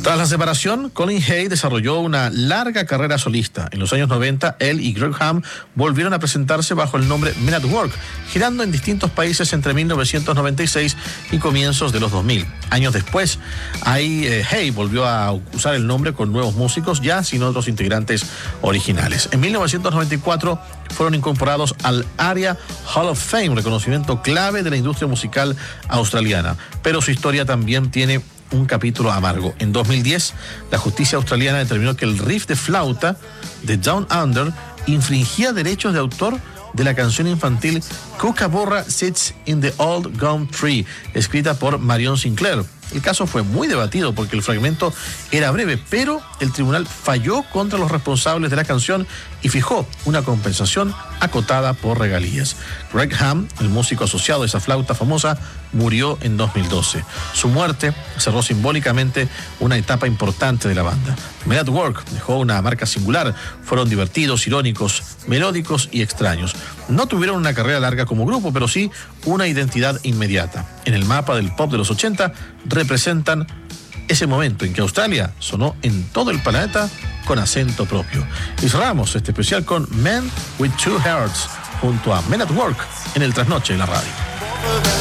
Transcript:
Tras la separación, Colin Hay desarrolló una larga carrera solista. En los años 90, él y Greg Ham volvieron a presentarse bajo el nombre Men at Work, girando en distintos países entre 1996 y comienzos de los 2000. Años después, Hay volvió a usar el nombre con nuevos músicos, ya sin otros integrantes originales. En 1994 fueron incorporados al ARIA Hall of Fame, reconocimiento clave de la industria musical australiana. Pero su historia también tiene un capítulo amargo. En 2010, la justicia australiana determinó que el riff de flauta de Down Under infringía derechos de autor de la canción infantil Kookaburra Sits in the Old Gum Tree, escrita por Marion Sinclair. El caso fue muy debatido porque el fragmento era breve, pero el tribunal falló contra los responsables de la canción y fijó una compensación acotada por regalías. Greg Ham, el músico asociado de esa flauta famosa, murió en 2012. Su muerte cerró simbólicamente una etapa importante de la banda. Men at Work dejó una marca singular. Fueron divertidos, irónicos, melódicos y extraños. No tuvieron una carrera larga como grupo, pero sí una identidad inmediata. En el mapa del pop de los 80 representan ese momento en que Australia sonó en todo el planeta con acento propio. Y cerramos este especial con Men with Two Hearts junto a Men at Work en el Trasnoche de la radio.